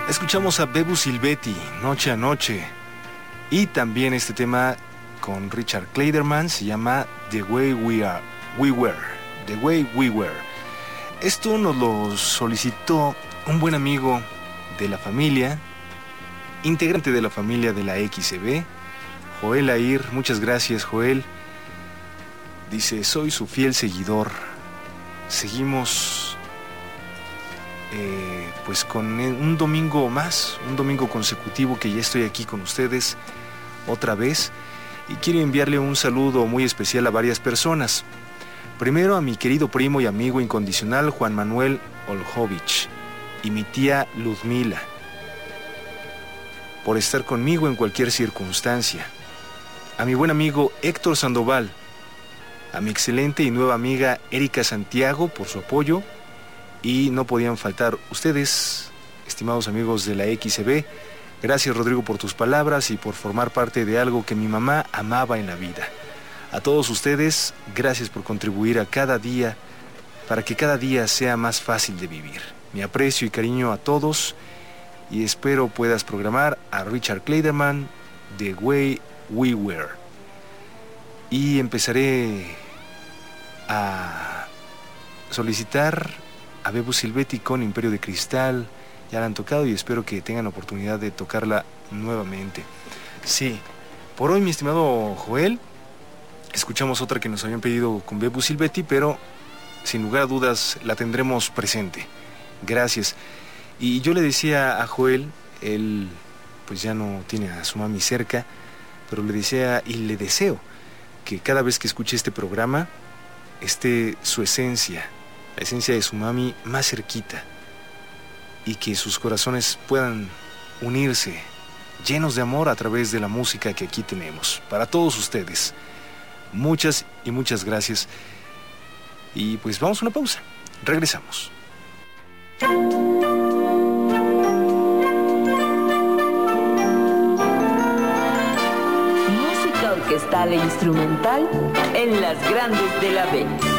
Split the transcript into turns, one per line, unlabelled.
Escuchamos a Bebo Silvetti, Noche a Noche. Y también este tema con Richard Clayderman se llama The Way We Were. The Way We Were. Esto nos lo solicitó un buen amigo de la familia, integrante de la familia de la XCB, Joel Air. Muchas gracias, Joel. Dice, soy su fiel seguidor. Seguimos pues con un domingo más, un domingo consecutivo que ya estoy aquí con ustedes otra vez, y quiero enviarle un saludo muy especial a varias personas. Primero a mi querido primo y amigo incondicional Juan Manuel Oljovich y mi tía Ludmila, por estar conmigo en cualquier circunstancia. A mi buen amigo Héctor Sandoval, a mi excelente y nueva amiga Erika Santiago por su apoyo, y no podían faltar ustedes, estimados amigos de la XCB. Gracias, Rodrigo, por tus palabras y por formar parte de algo que mi mamá amaba en la vida. A todos ustedes, gracias por contribuir a cada día, para que cada día sea más fácil de vivir. Mi aprecio y cariño a todos, y espero puedas programar a Richard Clayderman, The Way We Were. Y empezaré a solicitar a Bebo Silvetti con Imperio de Cristal. Ya la han tocado y espero que tengan la oportunidad de tocarla nuevamente. Sí, por hoy, mi estimado Joel, escuchamos otra que nos habían pedido con Bebo Silvetti, pero sin lugar a dudas la tendremos presente. Gracias. Y yo le decía a Joel, él pues ya no tiene a su mami cerca, pero le decía y le deseo que cada vez que escuche este programa esté su esencia, la esencia de su mami, más cerquita, y que sus corazones puedan unirse llenos de amor a través de la música que aquí tenemos para todos ustedes. Muchas y muchas gracias. Y pues vamos a una pausa. Regresamos.
Música orquestal e instrumental en las grandes de la B.